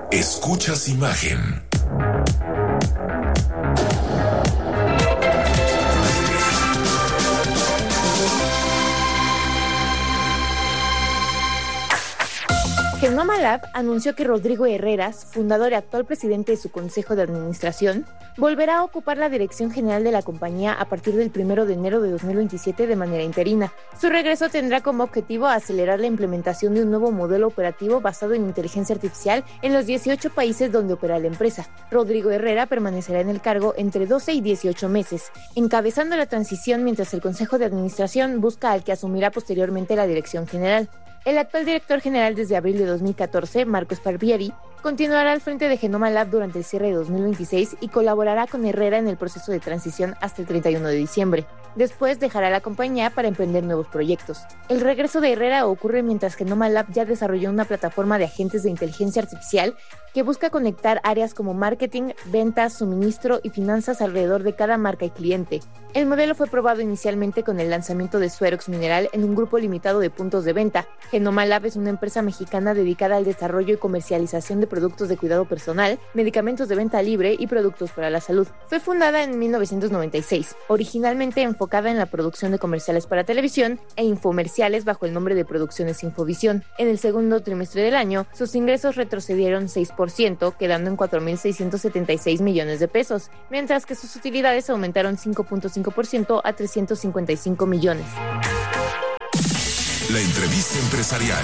Escuchas imagen. Genoma Lab anunció que Rodrigo Herreras, fundador y actual presidente de su consejo de administración, volverá a ocupar la dirección general de la compañía a partir del 1 de enero de 2027 de manera interina. Su regreso tendrá como objetivo acelerar la implementación de un nuevo modelo operativo basado en inteligencia artificial en los 18 países donde opera la empresa. Rodrigo Herrera permanecerá en el cargo entre 12 y 18 meses, encabezando la transición mientras el consejo de administración busca al que asumirá posteriormente la dirección general. El actual director general desde abril de 2014, Marco Sparvieri, continuará al frente de Genoma Lab durante el cierre de 2026 y colaborará con Herrera en el proceso de transición hasta el 31 de diciembre. Después dejará la compañía para emprender nuevos proyectos. El regreso de Herrera ocurre mientras Genoma Lab ya desarrolló una plataforma de agentes de inteligencia artificial que busca conectar áreas como marketing, ventas, suministro y finanzas alrededor de cada marca y cliente. El modelo fue probado inicialmente con el lanzamiento de Suerox Mineral en un grupo limitado de puntos de venta. Genoma Lab es una empresa mexicana dedicada al desarrollo y comercialización de productos de cuidado personal, medicamentos de venta libre y productos para la salud. Fue fundada en 1996, originalmente enfocada en la producción de comerciales para televisión e infomerciales bajo el nombre de Producciones Infovisión. En el segundo trimestre del año, sus ingresos retrocedieron 6%, quedando en 4.676 millones de pesos, mientras que sus utilidades aumentaron 5.5% a 355 millones. La entrevista empresarial.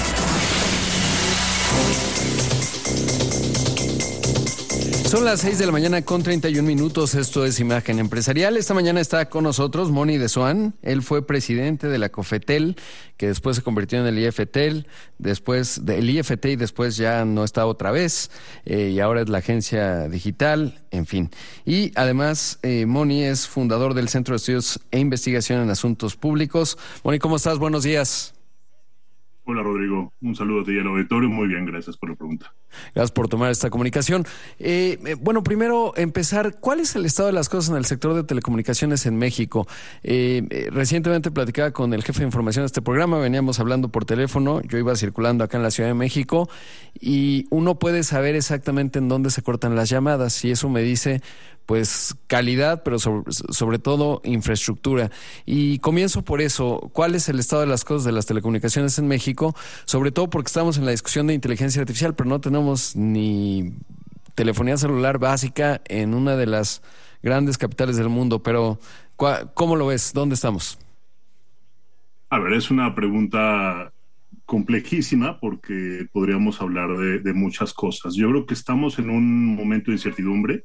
Son las 6 de la mañana con 31 minutos. Esto es Imagen Empresarial. Esta mañana está con nosotros Moni de Swan. Él fue presidente de la COFETEL, que después se convirtió en el IFT, después del IFT y después ya no está otra vez. Y ahora es la agencia digital, en fin. Y además, Moni es fundador del Centro de Estudios e Investigación en Asuntos Públicos. Moni, ¿cómo estás? Buenos días. Hola, Rodrigo. Un saludo a ti y al auditorio. Muy bien, gracias por la pregunta. Gracias por tomar esta comunicación. Bueno, primero empezar, ¿cuál es el estado de las cosas en el sector de telecomunicaciones en México? Recientemente platicaba con el jefe de información de este programa, veníamos hablando por teléfono, yo iba circulando acá en la Ciudad de México y uno puede saber exactamente en dónde se cortan las llamadas y eso me dice pues calidad, pero sobre todo infraestructura. Y comienzo por eso, ¿cuál es el estado de las cosas de las telecomunicaciones en México? Sobre todo porque estamos en la discusión de inteligencia artificial, pero no tenemos ni telefonía celular básica en una de las grandes capitales del mundo. Pero, ¿cómo lo ves? ¿Dónde estamos? A ver, es una pregunta complejísima porque podríamos hablar de muchas cosas. Yo creo que estamos en un momento de incertidumbre.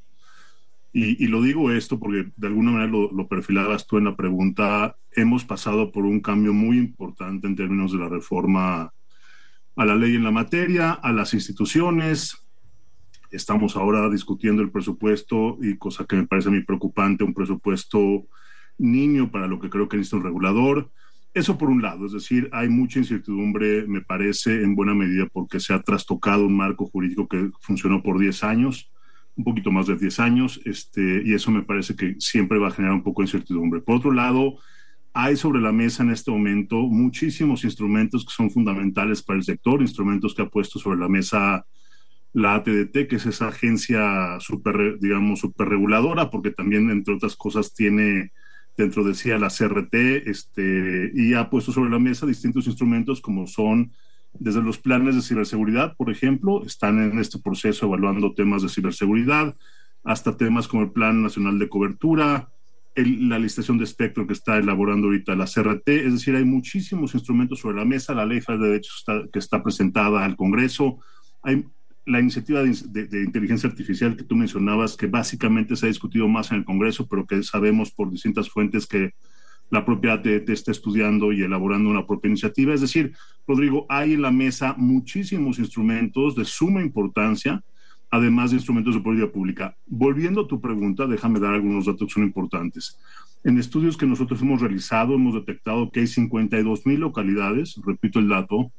Y lo digo esto porque de alguna manera lo perfilabas tú en la pregunta. Hemos pasado por un cambio muy importante en términos de la reforma a la ley en la materia, a las instituciones. Estamos ahora discutiendo el presupuesto y cosa que me parece a mí preocupante, un presupuesto niño para lo que creo que necesita un regulador. Eso por un lado, es decir, hay mucha incertidumbre, me parece, en buena medida porque se ha trastocado un marco jurídico que funcionó por 10 años. Un poquito más de 10 años, y eso me parece que siempre va a generar un poco de incertidumbre. Por otro lado, hay sobre la mesa en este momento muchísimos instrumentos que son fundamentales para el sector, instrumentos que ha puesto sobre la mesa la ATDT, que es esa agencia superreguladora, porque también, entre otras cosas, tiene dentro de sí a la CRT, y ha puesto sobre la mesa distintos instrumentos como son desde los planes de ciberseguridad, por ejemplo, están en este proceso evaluando temas de ciberseguridad, hasta temas como el Plan Nacional de Cobertura, la licitación de espectro que está elaborando ahorita la CRT, es decir, hay muchísimos instrumentos sobre la mesa, la Ley Federal de Derechos que está presentada al Congreso, hay la iniciativa de inteligencia artificial que tú mencionabas, que básicamente se ha discutido más en el Congreso, pero que sabemos por distintas fuentes que la propia ATT está estudiando y elaborando una propia iniciativa. Es decir, Rodrigo, hay en la mesa muchísimos instrumentos de suma importancia, además de instrumentos de política pública. Volviendo a tu pregunta, déjame dar algunos datos que son importantes. En estudios que nosotros hemos realizado, hemos detectado que hay 52,000 localidades, repito el dato,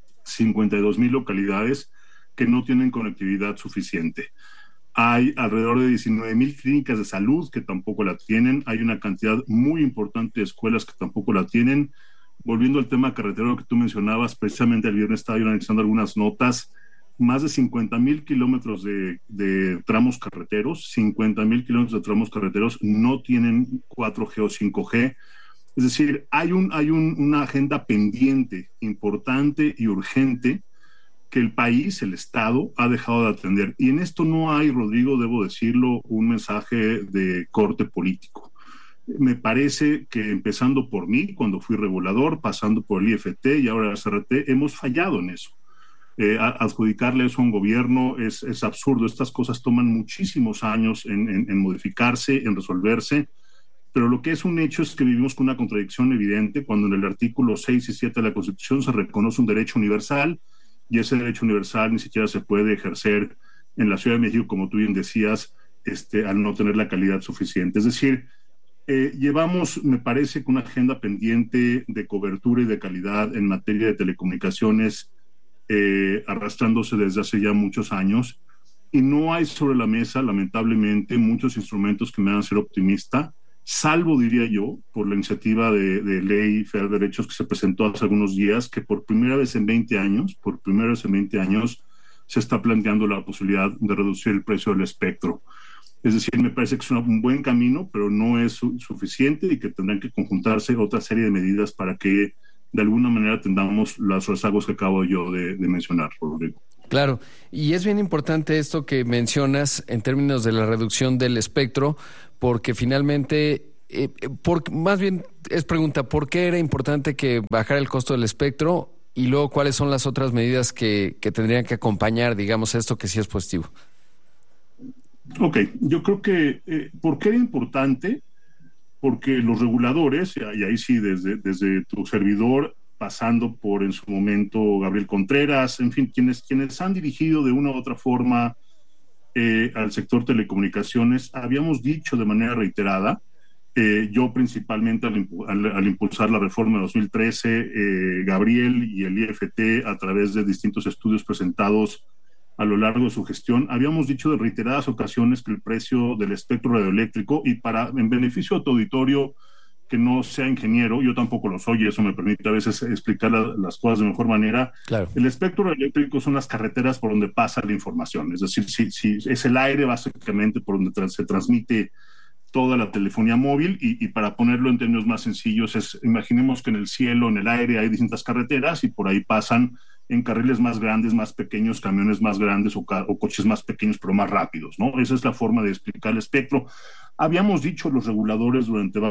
52,000 localidades que no tienen conectividad suficiente. Hay alrededor de 19,000 clínicas de salud que tampoco la tienen. Hay una cantidad muy importante de escuelas que tampoco la tienen. Volviendo al tema carretero que tú mencionabas, precisamente el viernes estaba yo analizando algunas notas más de 50,000 kilómetros de tramos carreteros, 50,000 kilómetros de tramos carreteros no tienen 4G o 5G. Es decir, hay una agenda pendiente, importante y urgente que el país, el Estado, ha dejado de atender. Y en esto no hay, Rodrigo, debo decirlo, un mensaje de corte político. Me parece que empezando por mí, cuando fui regulador, pasando por el IFT y ahora el CRT, hemos fallado en eso. Adjudicarle eso a un gobierno es absurdo. Estas cosas toman muchísimos años en modificarse, en resolverse, pero lo que es un hecho es que vivimos con una contradicción evidente cuando en el artículo 6 y 7 de la Constitución se reconoce un derecho universal y ese derecho universal ni siquiera se puede ejercer en la Ciudad de México, como tú bien decías, al no tener la calidad suficiente. Es decir, llevamos, me parece, con una agenda pendiente de cobertura y de calidad en materia de telecomunicaciones arrastrándose desde hace ya muchos años y no hay sobre la mesa, lamentablemente, muchos instrumentos que me hagan ser optimista, salvo, diría yo, por la iniciativa de Ley Federal de Derechos que se presentó hace algunos días, que por primera vez en 20 años, se está planteando la posibilidad de reducir el precio del espectro. Es decir, me parece que es un buen camino, pero no es suficiente y que tendrán que conjuntarse otra serie de medidas para que de alguna manera tengamos los rezagos que acabo yo de mencionar, Rodrigo. Claro, y es bien importante esto que mencionas en términos de la reducción del espectro, porque finalmente, más bien es pregunta, ¿por qué era importante que bajara el costo del espectro? Y luego, ¿cuáles son las otras medidas que tendrían que acompañar, digamos, esto que sí es positivo? Ok, yo creo que, ¿por qué era importante? Porque los reguladores, y ahí sí, desde tu servidor, pasando por en su momento Gabriel Contreras, en fin, quienes han dirigido de una u otra forma al sector telecomunicaciones, habíamos dicho de manera reiterada, yo principalmente al impulsar la reforma de 2013, Gabriel y el IFT a través de distintos estudios presentados a lo largo de su gestión, habíamos dicho de reiteradas ocasiones que el precio del espectro radioeléctrico, y en beneficio de tu auditorio que no sea ingeniero, yo tampoco lo soy y eso me permite a veces explicar las cosas de mejor manera. Claro. El espectro radioeléctrico son las carreteras por donde pasa la información, es decir, si es el aire básicamente por donde se transmite toda la telefonía móvil y para ponerlo en términos más sencillos, imaginemos que en el cielo, en el aire hay distintas carreteras y por ahí pasan en carriles más grandes, más pequeños, camiones más grandes o coches más pequeños pero más rápidos, ¿no? Esa es la forma de explicar el espectro. Habíamos dicho los reguladores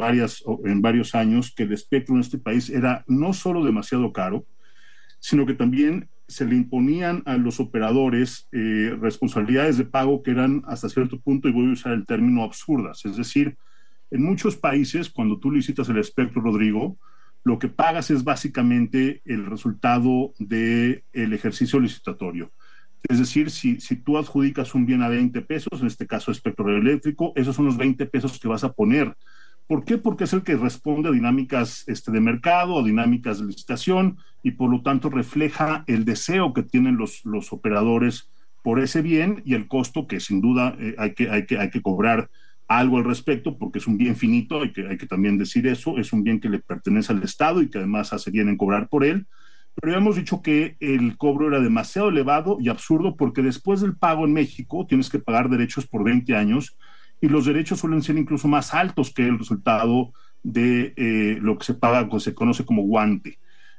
en varios años que el espectro en este país era no solo demasiado caro, sino que también se le imponían a los operadores responsabilidades de pago que eran hasta cierto punto, y voy a usar el término, absurdas. Es decir, en muchos países, cuando tú licitas el espectro, Rodrigo, lo que pagas es básicamente el resultado del ejercicio licitatorio. Es decir, si tú adjudicas un bien a 20 pesos, en este caso espectro radioeléctrico, esos son los 20 pesos que vas a poner. ¿Por qué? Porque es el que responde a dinámicas de mercado, a dinámicas de licitación, y por lo tanto refleja el deseo que tienen los operadores por ese bien y el costo que sin duda hay que cobrar algo al respecto, porque es un bien finito, hay que también decir eso, es un bien que le pertenece al Estado y que además hace bien en cobrar por él. Pero ya hemos dicho que el cobro era demasiado elevado y absurdo, porque después del pago en México tienes que pagar derechos por 20 años y los derechos suelen ser incluso más altos que el resultado de lo que se paga, que se conoce como guante.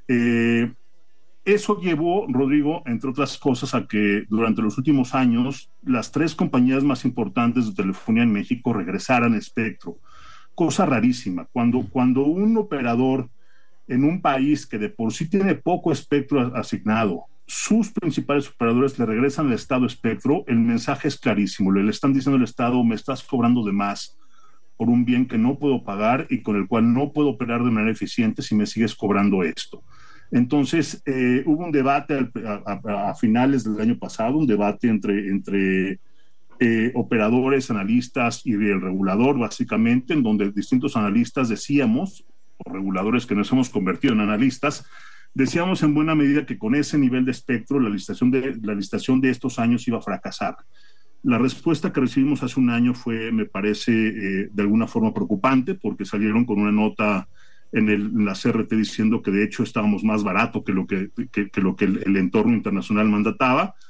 Eso llevó, Rodrigo, entre otras cosas, a que durante los últimos años las 3 compañías más importantes de telefonía en México regresaran espectro. Cosa rarísima. Cuando un operador en un país que de por sí tiene poco espectro asignado, sus principales operadores le regresan al Estado espectro, el mensaje es clarísimo. Le están diciendo al Estado: me estás cobrando de más por un bien que no puedo pagar y con el cual no puedo operar de manera eficiente si me sigues cobrando esto. Entonces, hubo un debate a finales del año pasado, un debate entre operadores, analistas y el regulador, básicamente, en donde distintos analistas decíamos, o reguladores que nos hemos convertido en analistas, decíamos en buena medida que con ese nivel de espectro la licitación de estos años iba a fracasar. La respuesta que recibimos hace un año fue, me parece, de alguna forma preocupante, porque salieron con una nota en la CRT diciendo que de hecho estábamos más barato que lo que el entorno internacional mandataba,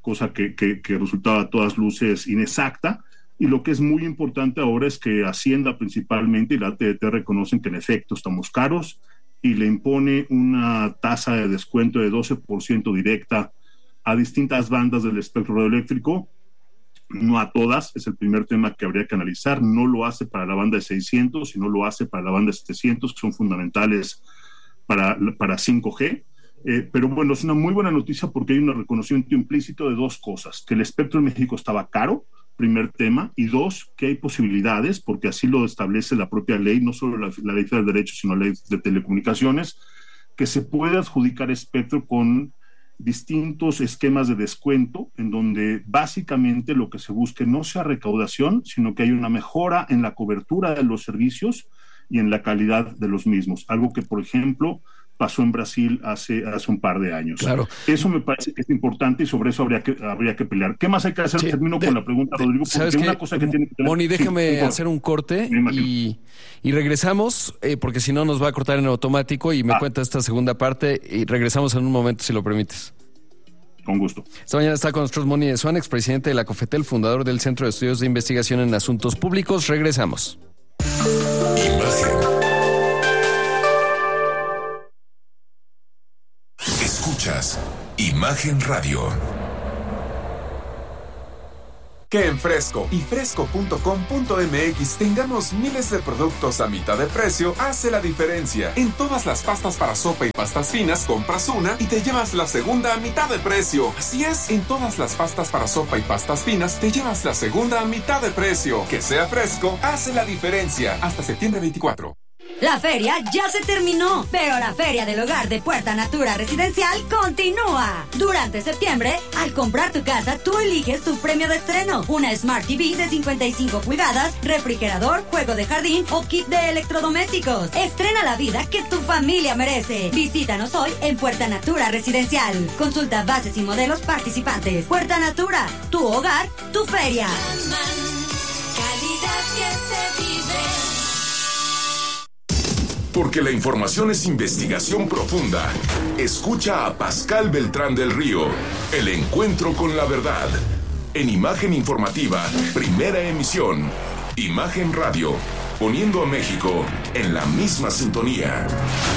cosa que resultaba a todas luces inexacta. Y lo que es muy importante ahora es que Hacienda principalmente y la ATT reconocen que en efecto estamos caros y le impone una tasa de descuento de 12% directa a distintas bandas del espectro radioeléctrico, no a todas, es el primer tema que habría que analizar. No lo hace para la banda de 600, sino lo hace para la banda de 700, que son fundamentales para 5G. Pero bueno, es una muy buena noticia porque hay un reconocimiento implícito de dos cosas: que el espectro en México estaba caro, primer tema, y dos, que hay posibilidades, porque así lo establece la propia ley, no solo la ley del derecho, sino la ley de telecomunicaciones, que se puede adjudicar espectro con distintos esquemas de descuento, en donde básicamente lo que se busque no sea recaudación, sino que hay una mejora en la cobertura de los servicios y en la calidad de los mismos, algo que, por ejemplo, pasó en Brasil hace un par de años. Claro. Eso me parece que es importante y sobre eso habría que pelear. ¿Qué más hay que hacer? Sí, termino con la pregunta, Rodrigo, porque una cosa que tiene que tener... Moni, déjame hacer un corte y regresamos, porque si no nos va a cortar en automático y me cuenta esta segunda parte y regresamos en un momento, si lo permites. Con gusto. Esta mañana está con nosotros Moni de Swan, expresidente de la COFETEL, fundador del Centro de Estudios de Investigación en Asuntos Públicos. Regresamos. Imagen. Escuchas Imagen Radio. Que en Fresco y fresco.com.mx tengamos miles de productos a mitad de precio hace la diferencia. En todas las pastas para sopa y pastas finas, compras una y te llevas la segunda a mitad de precio. Así es, en todas las pastas para sopa y pastas finas, te llevas la segunda a mitad de precio. Que sea Fresco hace la diferencia. Hasta septiembre 24. La feria ya se terminó, pero la Feria del Hogar de Puerta Natura Residencial continúa. Durante septiembre, al comprar tu casa, tú eliges tu premio de estreno: una Smart TV de 55 pulgadas, refrigerador, juego de jardín o kit de electrodomésticos. Estrena la vida que tu familia merece. Visítanos hoy en Puerta Natura Residencial. Consulta bases y modelos participantes. Puerta Natura, tu hogar, tu feria. Calidad que se vive. Porque la información es investigación profunda. Escucha a Pascal Beltrán del Río. El encuentro con la verdad. En Imagen Informativa, primera emisión. Imagen Radio. Poniendo a México en la misma sintonía.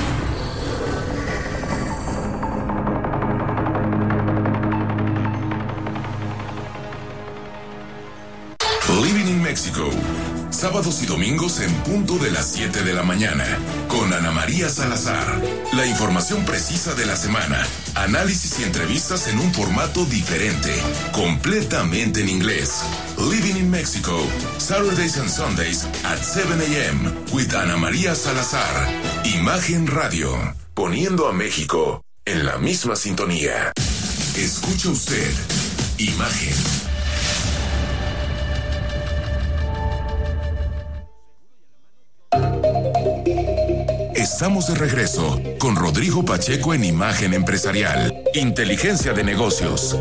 Living in Mexico. Sábados y domingos en punto de las 7 de la mañana, con Ana María Salazar. La información precisa de la semana, análisis y entrevistas en un formato diferente, completamente en inglés. Living in Mexico, Saturdays and Sundays at 7 a.m. with Ana María Salazar. Imagen Radio, poniendo a México en la misma sintonía. Escucha usted, Imagen. Estamos de regreso con Rodrigo Pacheco en Imagen Empresarial. Inteligencia de negocios.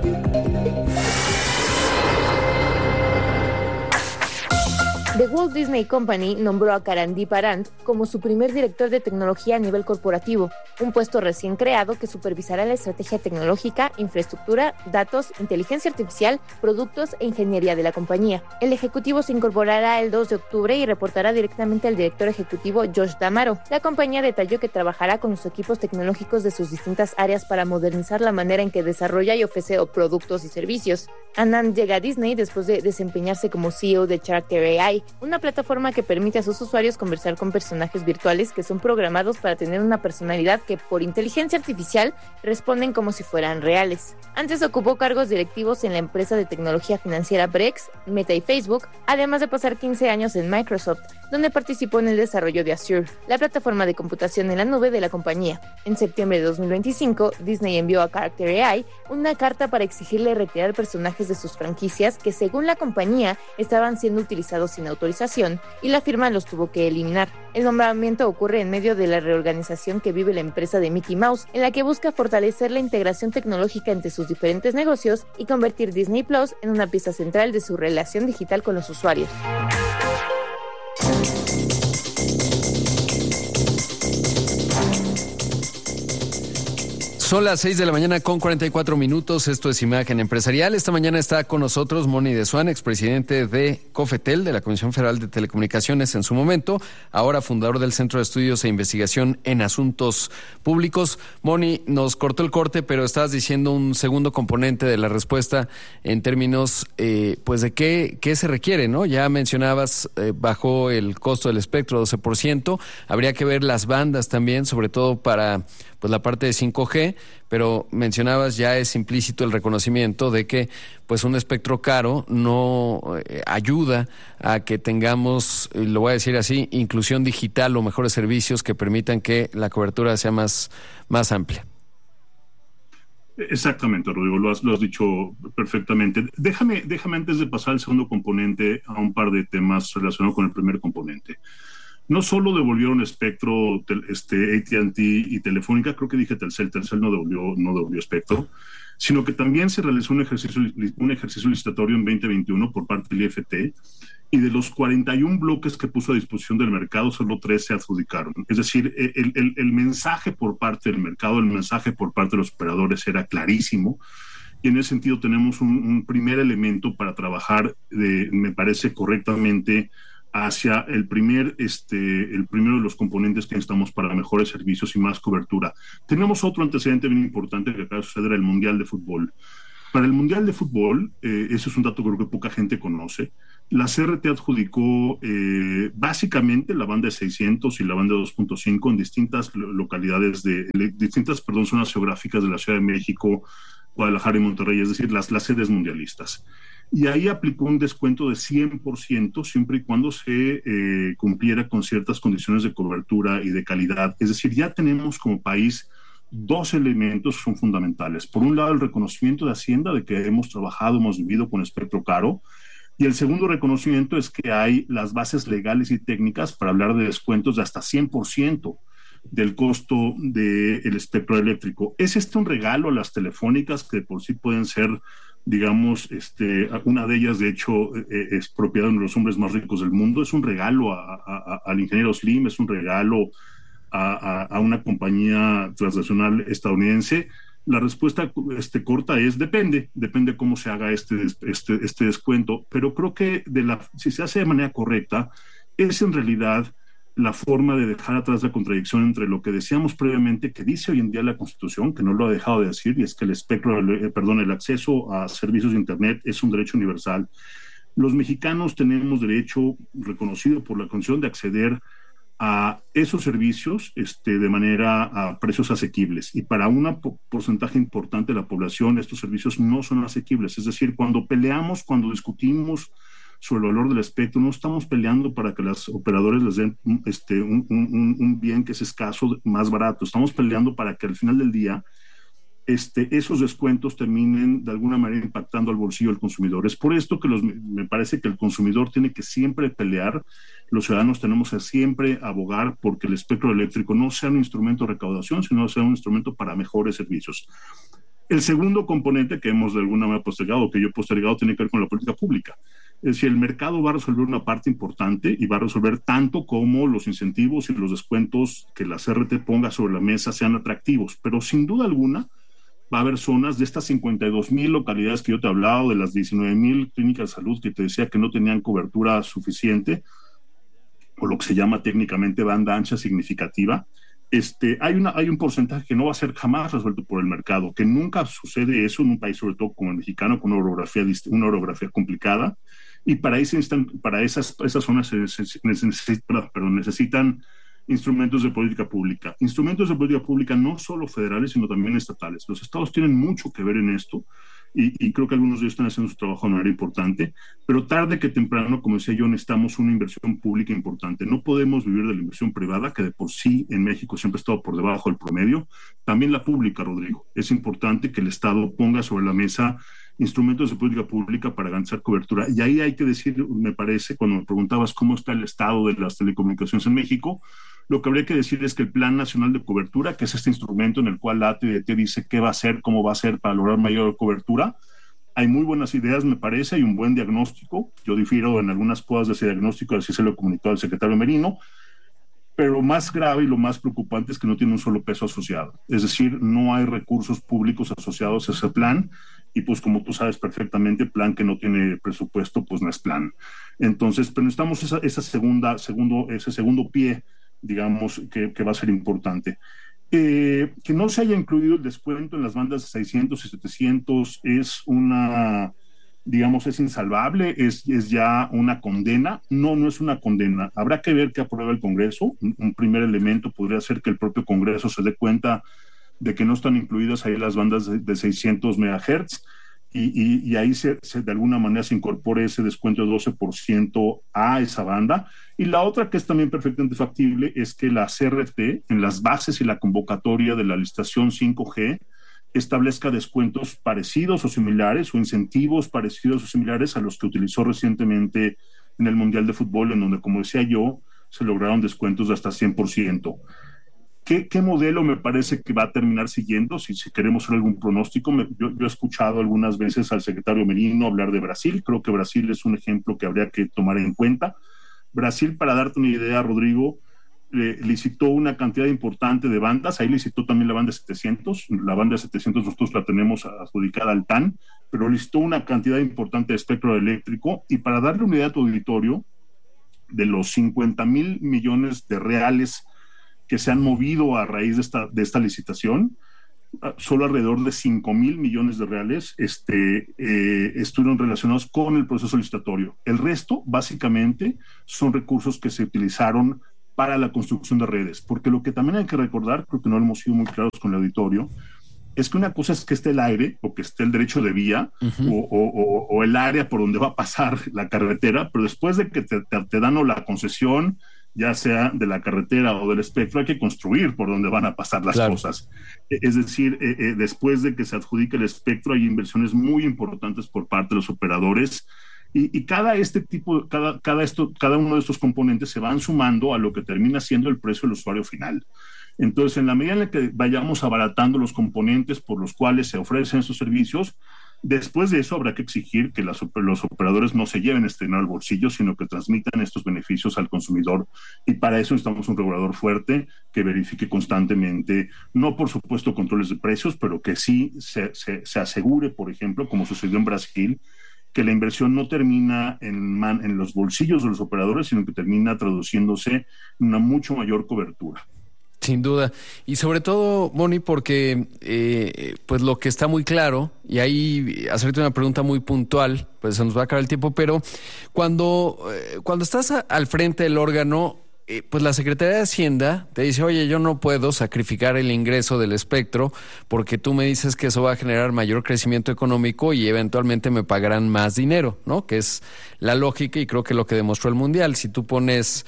The Walt Disney Company nombró a Karandeep Arand como su primer director de tecnología a nivel corporativo, un puesto recién creado que supervisará la estrategia tecnológica, infraestructura, datos, inteligencia artificial, productos e ingeniería de la compañía. El ejecutivo se incorporará el 2 de octubre y reportará directamente al director ejecutivo Josh D'Amaro. La compañía detalló que trabajará con los equipos tecnológicos de sus distintas áreas para modernizar la manera en que desarrolla y ofrece productos y servicios. Anand llega a Disney después de desempeñarse como CEO de Character AI, una plataforma que permite a sus usuarios conversar con personajes virtuales que son programados para tener una personalidad que por inteligencia artificial responden como si fueran reales. Antes ocupó cargos directivos en la empresa de tecnología financiera Brex, Meta y Facebook, además de pasar 15 años en Microsoft, donde participó en el desarrollo de Azure, la plataforma de computación en la nube de la compañía. En septiembre de 2025, Disney envió a Character AI una carta para exigirle retirar personajes de sus franquicias que, según la compañía, estaban siendo utilizados sin autorización, y la firma los tuvo que eliminar. El nombramiento ocurre en medio de la reorganización que vive la empresa de Mickey Mouse, en la que busca fortalecer la integración tecnológica entre sus diferentes negocios y convertir Disney Plus en una pieza central de su relación digital con los usuarios. Son las 6 de la mañana con 44 minutos. Esto es Imagen Empresarial. Esta mañana está con nosotros Moni de Suán, expresidente de COFETEL, de la Comisión Federal de Telecomunicaciones en su momento, ahora fundador del Centro de Estudios e Investigación en Asuntos Públicos. Moni, nos cortó el corte, pero estabas diciendo un segundo componente de la respuesta en términos pues de qué se requiere, ¿no? Ya mencionabas, bajó el costo del espectro 12%. Habría que ver las bandas también, sobre todo para pues la parte de 5G, pero mencionabas, ya es implícito el reconocimiento de que pues un espectro caro no ayuda a que tengamos, lo voy a decir así, inclusión digital o mejores servicios que permitan que la cobertura sea más amplia. Exactamente, Rodrigo, lo has dicho perfectamente. Déjame antes de pasar al segundo componente a un par de temas relacionados con el primer componente. No solo devolvieron espectro AT&T y Telefónica, creo que dije Telcel no devolvió espectro, sino que también se realizó un ejercicio licitatorio en 2021 por parte del IFT, y de los 41 bloques que puso a disposición del mercado, solo 3 se adjudicaron. Es decir, el mensaje por parte del mercado, el mensaje por parte de los operadores era clarísimo, y en ese sentido tenemos un primer elemento para trabajar, me parece correctamente, hacia el primero de los componentes que necesitamos para mejores servicios y más cobertura. Tenemos otro antecedente bien importante que acaba de suceder, el Mundial de Fútbol. Para el Mundial de Fútbol, eso es un dato que creo que poca gente conoce, la CRT adjudicó básicamente la banda de 600 y la banda de 2.5 en distintas localidades distintas zonas geográficas de la Ciudad de México, Guadalajara y Monterrey, es decir, las sedes mundialistas. Y ahí aplicó un descuento de 100% siempre y cuando se cumpliera con ciertas condiciones de cobertura y de calidad. Es decir, ya tenemos como país 2 elementos que son fundamentales. Por un lado, el reconocimiento de Hacienda de que hemos vivido con espectro caro. Y el segundo reconocimiento es que hay las bases legales y técnicas para hablar de descuentos de hasta 100% del costo del espectro eléctrico. ¿Es un regalo a las telefónicas que por sí pueden ser, digamos, una de ellas de hecho es propiedad de uno de los hombres más ricos del mundo? ¿Es un regalo al ingeniero Slim? ¿Es un regalo a una compañía transnacional estadounidense? La respuesta corta es depende cómo se haga este descuento, pero creo que si se hace de manera correcta, es en realidad la forma de dejar atrás la contradicción entre lo que decíamos previamente, que dice hoy en día la Constitución, que no lo ha dejado de decir, y es que el acceso a servicios de Internet es un derecho universal. Los mexicanos tenemos derecho reconocido por la Constitución de acceder a esos servicios de manera a precios asequibles, y para un porcentaje importante de la población estos servicios no son asequibles. Es decir, cuando discutimos sobre el valor del espectro, no estamos peleando para que los operadores les den un bien que es escaso más barato, estamos peleando para que al final del día esos descuentos terminen de alguna manera impactando al bolsillo del consumidor. Es por esto que me parece que el consumidor tiene que siempre pelear, los ciudadanos tenemos que siempre abogar porque el espectro eléctrico no sea un instrumento de recaudación, sino sea un instrumento para mejores servicios. El segundo componente que hemos de alguna manera postergado, que yo he postergado, tiene que ver con la política pública. Es decir, el mercado va a resolver una parte importante y va a resolver tanto como los incentivos y los descuentos que la CRT ponga sobre la mesa sean atractivos, pero sin duda alguna va a haber zonas de estas 52,000 localidades que yo te he hablado, de las 19,000 clínicas de salud que te decía que no tenían cobertura suficiente, o lo que se llama técnicamente banda ancha significativa. Hay un porcentaje que no va a ser jamás resuelto por el mercado, que nunca sucede eso en un país, sobre todo como el mexicano, con una orografía complicada, y para esas zonas necesitan instrumentos de política pública. Instrumentos de política pública no solo federales, sino también estatales. Los estados tienen mucho que ver en esto, y creo que algunos de ellos están haciendo su trabajo de manera importante, pero tarde que temprano, como decía yo, necesitamos una inversión pública importante. No podemos vivir de la inversión privada, que de por sí en México siempre ha estado por debajo del promedio. También la pública, Rodrigo. Es importante que el Estado ponga sobre la mesa instrumentos de política pública para garantizar cobertura. Y ahí hay que decir, me parece, cuando me preguntabas cómo está el estado de las telecomunicaciones en México, lo que habría que decir es que el Plan Nacional de Cobertura, que es este instrumento en el cual la AT&T dice qué va a hacer, cómo va a hacer para lograr mayor cobertura, hay muy buenas ideas, me parece, hay un buen diagnóstico. Yo difiero en algunas cosas de ese diagnóstico, así se lo he comunicado al secretario Merino. Pero lo más grave y lo más preocupante es que no tiene un solo peso asociado. Es decir, no hay recursos públicos asociados a ese plan. Y pues como tú sabes perfectamente, plan que no tiene presupuesto, pues no es plan. Entonces, pero necesitamos ese segundo pie, digamos, que va a ser importante. Que no se haya incluido el descuento en las bandas de 600 y 700 es digamos, es insalvable, es ya una condena. No es una condena. Habrá que ver qué aprueba el Congreso. Un primer elemento podría ser que el propio Congreso se dé cuenta de que no están incluidas ahí las bandas de 600 megahertz y ahí de alguna manera se incorpore ese descuento de 12% a esa banda. Y la otra que es también perfectamente factible es que la CRT, en las bases y la convocatoria de la licitación 5G, establezca descuentos parecidos o similares o incentivos parecidos o similares a los que utilizó recientemente en el Mundial de Fútbol, en donde, como decía yo, se lograron descuentos de hasta 100%. ¿Qué modelo me parece que va a terminar siguiendo? Si queremos hacer algún pronóstico, yo he escuchado algunas veces al secretario Merino hablar de Brasil. Creo que Brasil es un ejemplo que habría que tomar en cuenta. Brasil, para darte una idea, Rodrigo, licitó una cantidad importante de bandas. Ahí licitó también la banda 700. La banda 700 nosotros la tenemos adjudicada al TAN, pero licitó una cantidad importante de espectro eléctrico. Y para darle una idea a tu auditorio, de los 50,000 millones de reales que se han movido a raíz de esta licitación, solo alrededor de 5,000 millones de reales estuvieron relacionados con el proceso licitatorio. El resto, básicamente, son recursos que se utilizaron para la construcción de redes, porque lo que también hay que recordar, creo que no lo hemos sido muy claros con el auditorio, es que una cosa es que esté el aire o que esté el derecho de vía o el área por donde va a pasar la carretera, pero después de que te dan o la concesión, ya sea de la carretera o del espectro, hay que construir por donde van a pasar las cosas. Es decir, después de que se adjudique el espectro, hay inversiones muy importantes por parte de los operadores y cada uno de estos componentes se van sumando a lo que termina siendo el precio del usuario final. Entonces, en la medida en la que vayamos abaratando los componentes por los cuales se ofrecen estos servicios, después de eso habrá que exigir que los operadores no se lleven este dinero al bolsillo, sino que transmitan estos beneficios al consumidor. Y para eso necesitamos un regulador fuerte que verifique constantemente, no por supuesto controles de precios, pero que sí se asegure, por ejemplo, como sucedió en Brasil, que la inversión no termina en los bolsillos de los operadores, sino que termina traduciéndose en una mucho mayor cobertura. Sin duda. Y sobre todo, Moni, porque pues lo que está muy claro, y ahí hacerte una pregunta muy puntual, pues se nos va a acabar el tiempo, pero cuando estás al frente del órgano, pues la Secretaría de Hacienda te dice, oye, yo no puedo sacrificar el ingreso del espectro porque tú me dices que eso va a generar mayor crecimiento económico y eventualmente me pagarán más dinero, ¿no? Que es la lógica y creo que lo que demostró el Mundial. Si tú pones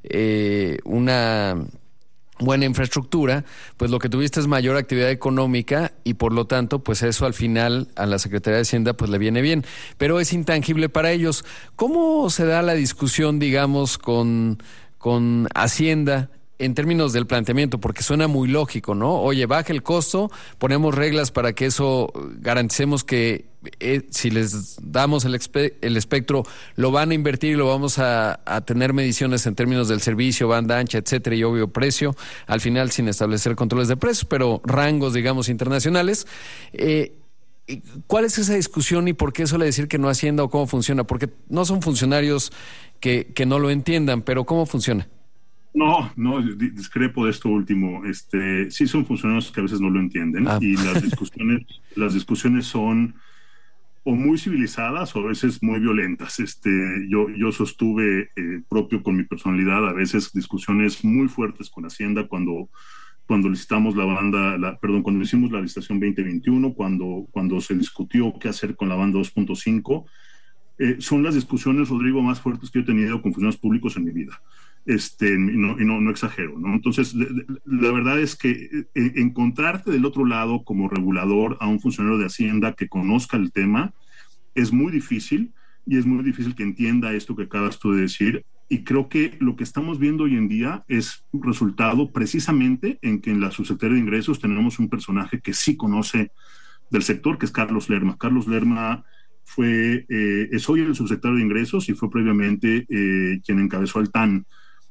una buena infraestructura, pues lo que tuviste es mayor actividad económica y por lo tanto, pues eso al final a la Secretaría de Hacienda pues le viene bien, pero es intangible para ellos. ¿Cómo se da la discusión, digamos, con Hacienda en términos del planteamiento? Porque suena muy lógico, ¿no? Oye, baja el costo, ponemos reglas para que eso garanticemos que si les damos el espectro, lo van a invertir y lo vamos a tener mediciones en términos del servicio, banda ancha, etcétera, y obvio precio, al final sin establecer controles de precios, pero rangos, digamos, internacionales. ¿Cuál es esa discusión y por qué suele decir que no Hacienda o cómo funciona? Porque no son funcionarios que no lo entiendan, pero ¿cómo funciona? No, discrepo de esto último. Sí son funcionarios que a veces no lo entienden y las discusiones son o muy civilizadas o a veces muy violentas. Yo sostuve propio con mi personalidad a veces discusiones muy fuertes con Hacienda cuando licitamos cuando hicimos la licitación 2021, cuando se discutió qué hacer con la banda 2.5. Son las discusiones, Rodrigo, más fuertes que yo he tenido con funcionarios públicos en mi vida. No exagero, ¿no? Entonces, la verdad es que encontrarte del otro lado como regulador a un funcionario de Hacienda que conozca el tema es muy difícil y es muy difícil que entienda esto que acabas tú de decir. Y creo que lo que estamos viendo hoy en día es un resultado precisamente en que en la Subsecretaría de Ingresos tenemos un personaje que sí conoce del sector, que es Carlos Lerma. Carlos Lerma es hoy el subsecretario de Ingresos y fue previamente quien encabezó el TAN.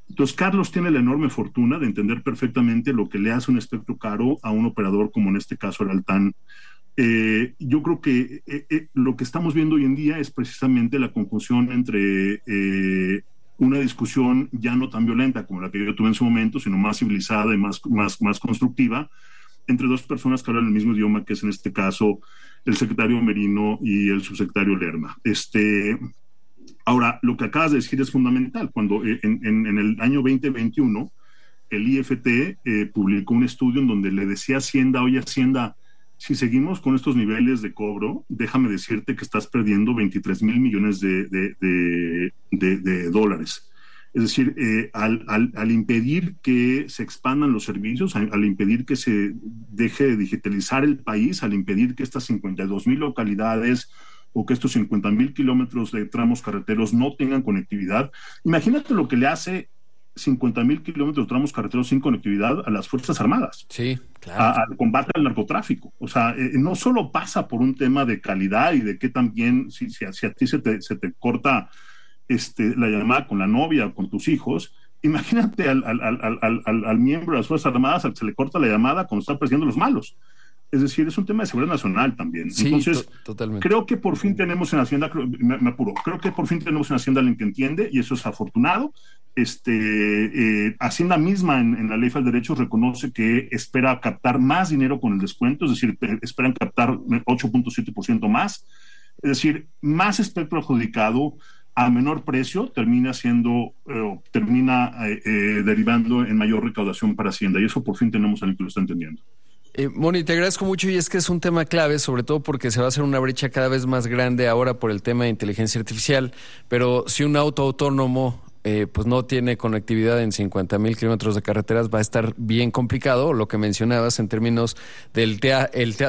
Entonces, Carlos tiene la enorme fortuna de entender perfectamente lo que le hace un espectro caro a un operador como en este caso el Altán. Yo creo que lo que estamos viendo hoy en día es precisamente la conjunción entre una discusión ya no tan violenta como la que yo tuve en su momento, sino más civilizada y más constructiva, entre dos personas que hablan el mismo idioma, que es en este caso el secretario Merino y el subsecretario Lerma. Ahora, lo que acabas de decir es fundamental. Cuando en el año 2021, el IFT publicó un estudio en donde le decía a Hacienda, oye Hacienda, si seguimos con estos niveles de cobro, déjame decirte que estás perdiendo 23 mil millones de dólares. Es decir, al impedir que se expandan los servicios, al impedir que se deje de digitalizar el país, al impedir que estas 52,000 localidades o que estos 50,000 kilómetros de tramos carreteros no tengan conectividad, imagínate lo que le hace 50,000 kilómetros de tramos carreteros sin conectividad a las Fuerzas Armadas. Sí, claro. Al combate al narcotráfico. O sea, no solo pasa por un tema de calidad y de que también, si a ti se te corta la llamada con la novia o con tus hijos, imagínate al miembro de las Fuerzas Armadas al que se le corta la llamada cuando están persiguiendo los malos. Es decir, es un tema de seguridad nacional también. Sí, entonces, totalmente. Creo que por fin tenemos en Hacienda, me apuro, creo que por fin tenemos en Hacienda alguien que entiende, y eso es afortunado. Hacienda misma en la Ley Federal de Derechos reconoce que espera captar más dinero con el descuento, es decir, esperan captar 8.7% más, es decir, más espectro adjudicado a menor precio termina derivando en mayor recaudación para Hacienda, y eso por fin tenemos a alguien que lo está entendiendo. Moni, te agradezco mucho, y es que es un tema clave, sobre todo porque se va a hacer una brecha cada vez más grande ahora por el tema de inteligencia artificial, pero si un auto autónomo pues no tiene conectividad en 50,000 kilómetros de carreteras, va a estar bien complicado, lo que mencionabas en términos del teatro